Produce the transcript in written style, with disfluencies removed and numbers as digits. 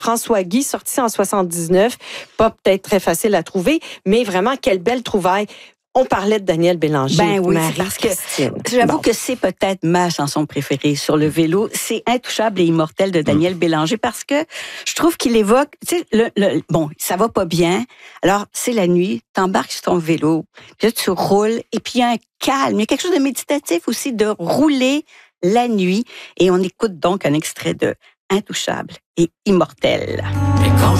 François Guy, sorti en 79. Pas peut-être très facile à trouver, mais vraiment, quelle belle trouvaille. On parlait de Daniel Bélanger. Ben oui, parce que j'avoue que c'est peut-être ma chanson préférée sur le vélo. C'est Intouchable et immortel de Daniel Bélanger parce que je trouve qu'il évoque, tu sais, bon, ça va pas bien. Alors, c'est la nuit, t'embarques sur ton vélo, puis là, tu roules et puis il y a un calme. Il y a quelque chose de méditatif aussi de rouler la nuit et on écoute donc un extrait de Intouchable et immortel. Et quand